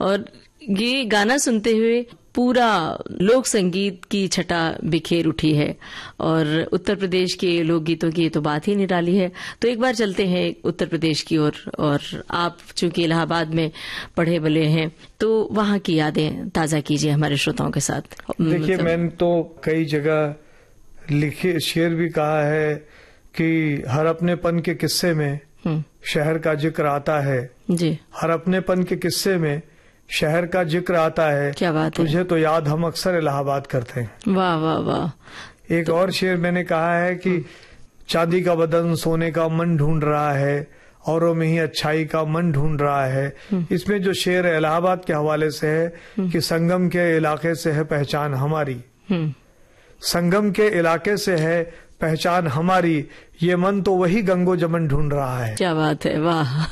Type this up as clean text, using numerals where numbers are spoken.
और ये गाना सुनते हुए पूरा लोक संगीत की छटा बिखेर उठी है और उत्तर प्रदेश के लोकगीतों की तो बात ही निराली है। तो एक बार चलते हैं उत्तर प्रदेश की ओर और आप चूंकि इलाहाबाद में पढ़े बले हैं तो वहाँ की यादें ताजा कीजिए हमारे श्रोताओं के साथ। देखिए, मैंने तो कई जगह लिखे शेर भी कहा है कि हर अपनेपन के किस्से में शहर का जिक्र आता है जी। हर अपनेपन के किस्से में शहर का जिक्र आता है। क्या बात है। तुझे तो याद हम अक्सर इलाहाबाद करते हैं। वाह वाह वाह। एक और शेर मैंने कहा है कि चांदी का बदन सोने का मन ढूंढ रहा है, औरों में ही अच्छाई का मन ढूंढ रहा है। इसमें जो शेर है इलाहाबाद के हवाले से है कि संगम के इलाके से है पहचान हमारी, संगम के इलाके से है पहचान हमारी, ये मन तो वही गंगो जमन ढूंढ रहा है। क्या बात है, वाह।